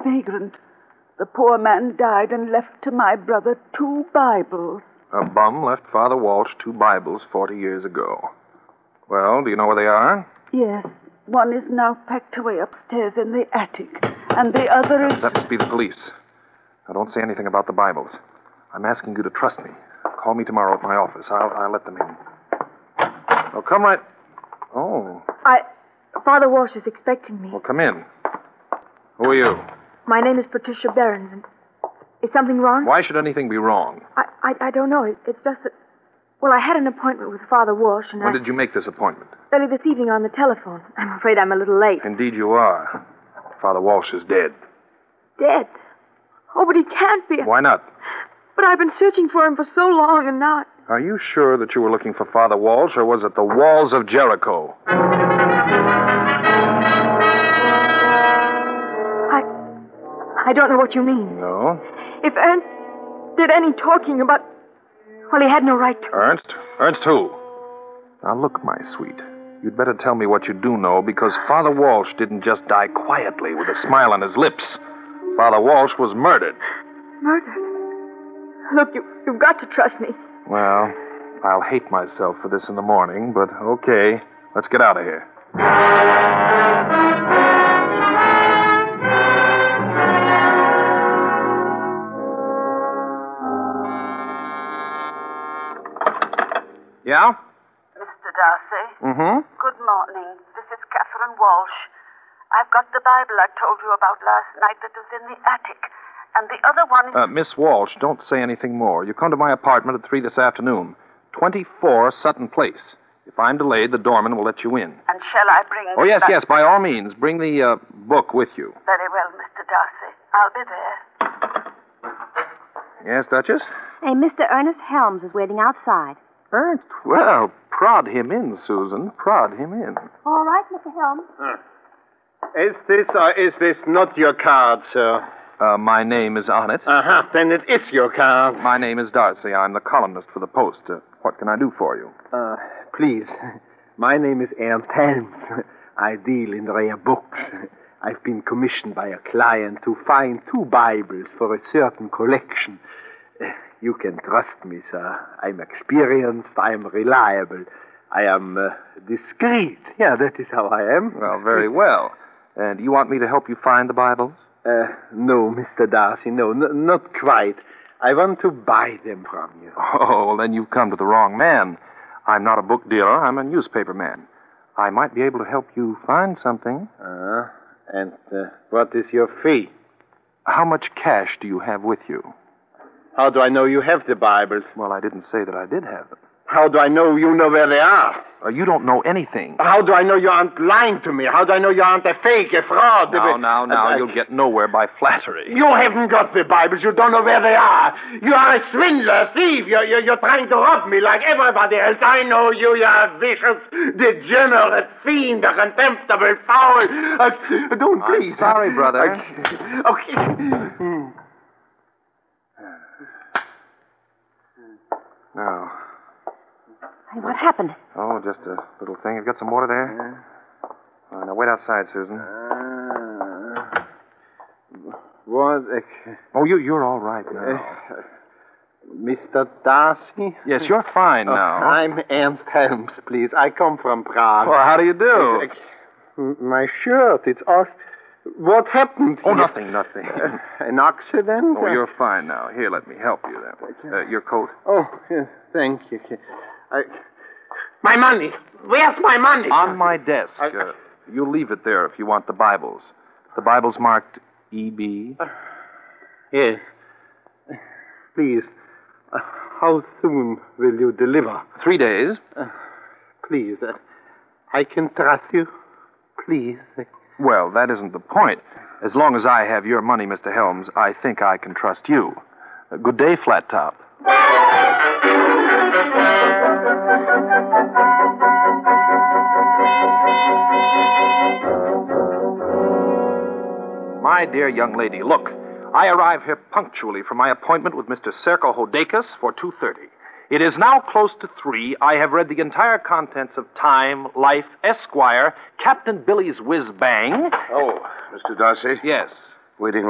vagrant. The poor man died and left to my brother 2 Bibles. A bum left Father Walsh 2 Bibles 40 years ago. Well, do you know where they are? Yes. One is now packed away upstairs in the attic, and the other is... That must be the police. Now, don't say anything about the Bibles. I'm asking you to trust me. Call me tomorrow at my office. I'll let them in. Oh, come right... Oh. Father Walsh is expecting me. Well, come in. Who are you? My name is Patricia Behrens, and is something wrong? Why should anything be wrong? I don't know. It's just that... Well, I had an appointment with Father Walsh, and When did you make this appointment? early this evening on the telephone. I'm afraid I'm a little late. Indeed you are. Father Walsh is dead. Dead? Oh, but he can't be. Why not? But I've been searching for him for so long, and now... Are you sure that you were looking for Father Walsh, or was it the walls of Jericho? I don't know what you mean. No? If Ernst did any talking about... Well, he had no right to. Ernst? Ernst who? Now, look, my sweet. You'd better tell me what you do know, because Father Walsh didn't just die quietly with a smile on his lips. Father Walsh was murdered. Murdered? Look, you've got to trust me. Well, I'll hate myself for this in the morning, but okay. Let's get out of here. Yeah? Mr. Darcy? Mm-hmm. Good morning. This is Catherine Walsh. I've got the Bible I told you about last night that was in the attic. And the other one is... Miss Walsh, don't say anything more. You come to my apartment at 3 this afternoon. 24 Sutton Place. If I'm delayed, the doorman will let you in. And shall I bring... Oh, yes, yes, by all means. Bring the book with you. Very well, Mr. Darcy. I'll be there. Yes, Duchess? Hey, Mr. Ernest Helms is waiting outside. Ernst? Well, prod him in, Susan. Prod him in. All right, Mr. Helms. Is this or is this not your card, sir? My name is on it. Uh-huh, then it is your card. My name is Darcy. I'm the columnist for the Post. What can I do for you? Please. My name is Ernst Helms. I deal in rare books. I've been commissioned by a client to find 2 Bibles for a certain collection. You can trust me, sir. I'm experienced. I'm reliable. I am discreet. Yeah, that is how I am. Well, very well. And you want me to help you find the Bibles? No, Mr. Darcy, no, not quite. I want to buy them from you. Oh, well, then you've come to the wrong man. I'm not a book dealer. I'm a newspaper man. I might be able to help you find something. And what is your fee? How much cash do you have with you? How do I know you have the Bibles? Well, I didn't say that I did have them. How do I know you know where they are? You don't know anything. How do I know you aren't lying to me? How do I know you aren't a fake, a fraud? Now, you'll get nowhere by flattery. You haven't got the Bibles. You don't know where they are. You are a swindler, a thief. You're trying to rob me like everybody else. I know you. You're a vicious, degenerate fiend, a contemptible foul. Don't, please. I'm sorry, brother. Okay. Now... Hey, what happened? Oh, just a little thing. You've got some water there? Now, wait outside, Susan. What? Oh, you're all right now. Mr. Darcy? Yes, you're fine now. I'm Ernst Helms, please. I come from Prague. Well, how do you do? My shirt, it's all... What happened? Oh, nothing. An accident? Oh, you're fine now. Here, let me help you then. Your coat? Oh, yes, thank you. My money. Where's my money? On my desk. You'll leave it there if you want the Bibles. The Bible's marked E.B. Yes. Please, how soon will you deliver? 3 days. Please, I can trust you. Please. Well, that isn't the point. As long as I have your money, Mr. Helms, I think I can trust you. Good day, Flat Top. My dear young lady, look. I arrive here punctually for my appointment with Mr. Serko Hodakas for 2:30. It is now close to 3. I have read the entire contents of Time, Life, Esquire, Captain Billy's Whiz Bang. Oh, Mr. Darcy? Yes. Waiting